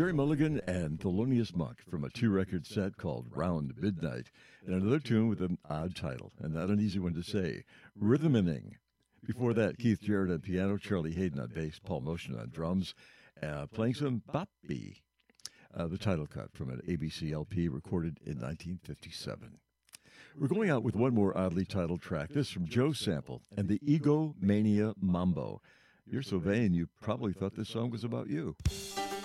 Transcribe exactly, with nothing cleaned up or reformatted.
Gerry Mulligan and Thelonious Monk from a two-record set called Round Midnight, and another tune with an odd title, and not an easy one to say, Rhythming. Before that, Keith Jarrett on piano, Charlie Hayden on bass, Paul Motion on drums, uh, playing some bop-bee, uh, the title cut from an A B C L P recorded in nineteen fifty-seven. We're going out with one more oddly titled track, this from Joe Sample and the Ego Mania Mambo. You're so vain, you probably thought this song was about you.